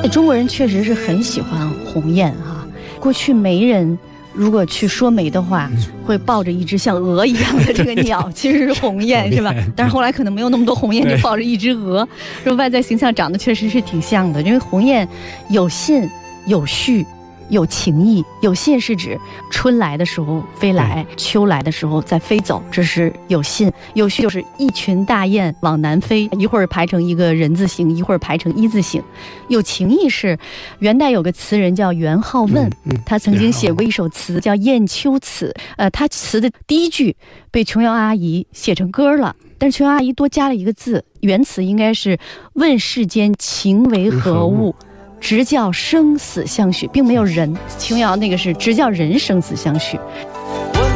中国人确实是很喜欢鸿雁哈。过去媒人如果去说媒的话，会抱着一只像鹅一样的这个鸟，其实是鸿雁是吧？但是后来可能没有那么多鸿雁，就抱着一只鹅，说外在形象长得确实是挺像的。因为鸿雁有信有序有情意，有信是指春来的时候飞来，秋来的时候再飞走，这是有信；有序就是一群大雁往南飞，一会儿排成一个人字形，一会儿排成一字形。有情意是元代有个词人叫元好问，他曾经写过一首词叫《雁丘词》，他词的第一句被琼瑶阿姨写成歌了。但是琼瑶阿姨多加了一个字，原词应该是问世间情为何物，直教生死相许，并没有人。琼瑶那个是直教人生死相许。